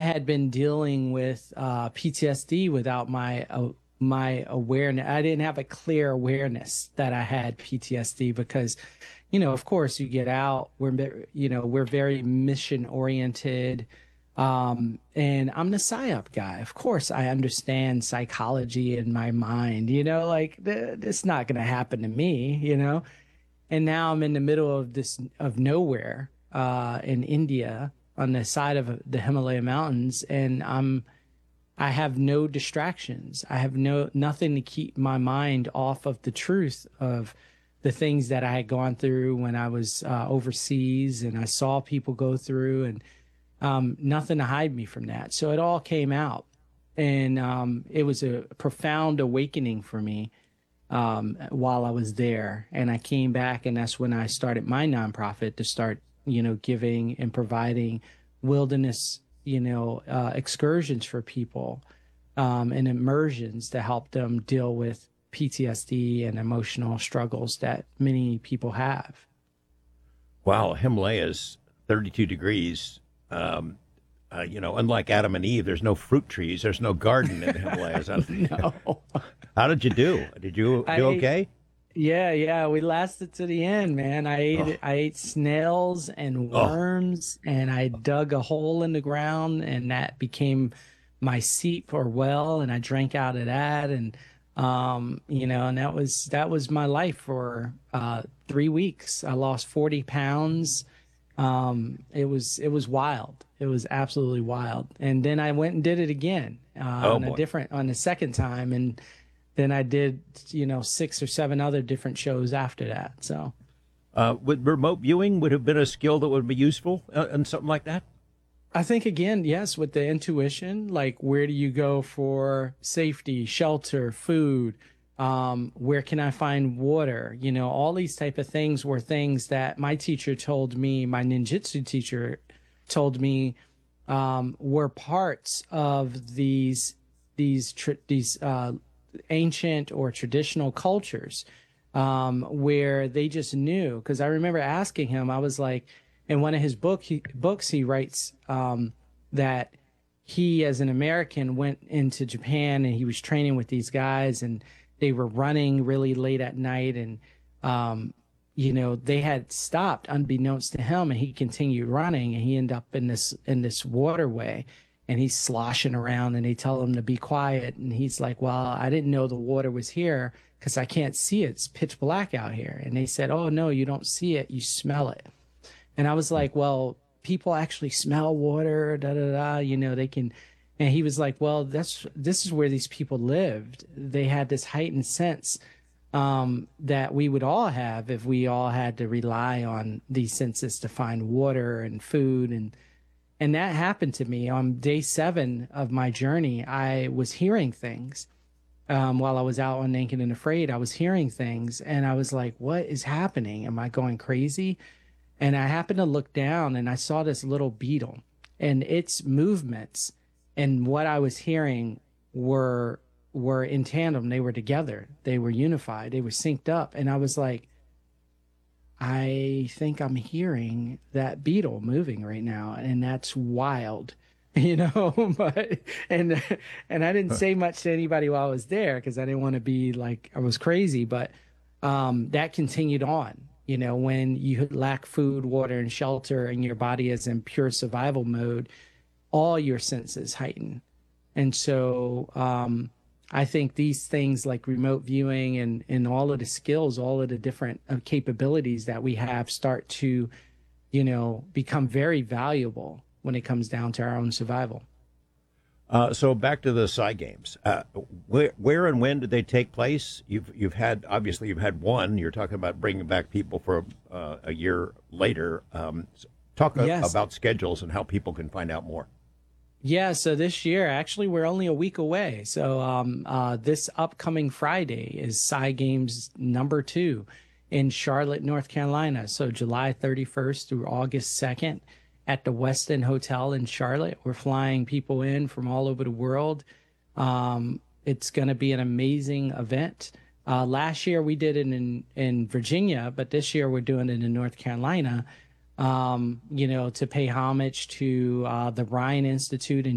had been dealing with PTSD without my awareness. I didn't have a clear awareness that I had PTSD because, of course, you get out. We're very mission oriented, and I'm the psyop guy. Of course, I understand psychology in my mind. Like it's not going to happen to me. And now I'm in the middle of nowhere in India on the side of the Himalaya mountains, and I have no distractions. I have nothing to keep my mind off of the truth of the things that I had gone through when I was overseas, and I saw people go through, and nothing to hide me from that. So it all came out, and it was a profound awakening for me while I was there. And I came back, and that's when I started my nonprofit to start, giving and providing wilderness, excursions for people and immersions to help them deal with PTSD and emotional struggles that many people have. Wow, Himalayas, 32 degrees. Unlike Adam and Eve, there's no fruit trees, there's no garden in the Himalayas. No. How did you do? Did you do okay? Yeah, we lasted to the end, man. I ate snails and worms, and I dug a hole in the ground, and that became my seep or well, and I drank out of that, and and that was my life for 3 weeks. I lost 40 pounds. It was wild. It was absolutely wild. And then I went and did it again on the second time, and then I did 6 or 7 other different shows after that. So, would remote viewing would have been a skill that would be useful in something like that? I think, again, yes, with the intuition, like where do you go for safety, shelter, food? Where can I find water? All these type of things were things that my teacher told me, my ninjutsu teacher told me, were parts of these ancient or traditional cultures, where they just knew. Because I remember asking him, I was like, in one of his books, he writes that he, as an American, went into Japan and he was training with these guys, and they were running really late at night, and they had stopped unbeknownst to him, and he continued running, and he ended up in this waterway, and he's sloshing around, and they tell him to be quiet, and he's like, well, I didn't know the water was here because I can't see it. It's pitch black out here. And they said, oh no, you don't see it, you smell it. And I was like, well, people actually smell water, they can. And he was like, well, this is where these people lived. They had this heightened sense that we would all have if we all had to rely on these senses to find water and food. And that happened to me on day 7 of my journey. I was hearing things while I was out on Naked and Afraid. I was hearing things, and I was like, what is happening? Am I going crazy? And I happened to look down, and I saw this little beetle, and its movements and what I was hearing were in tandem. They were together. They were unified. They were synced up. And I was like, I think I'm hearing that beetle moving right now, and that's wild, but and I didn't say much to anybody while I was there because I didn't want to be like I was crazy. But that continued on. When you lack food, water, and shelter, and your body is in pure survival mode, all your senses heighten. And so I think these things like remote viewing and all of the skills, all of the different capabilities that we have start to, become very valuable when it comes down to our own survival. So back to the Psy Games. Where and when did they take place? You've had one. You're talking about bringing back people for a year later. Yes. About schedules and how people can find out more. Yeah, so this year, actually, we're only a week away. So this upcoming Friday is Psy Games number 2 in Charlotte, North Carolina. So July 31st through August 2nd at the Westin Hotel in Charlotte. We're flying people in from all over the world. It's going to be an amazing event. Last year, we did it in Virginia, but this year we're doing it in North Carolina. To pay homage to the Ryan Institute in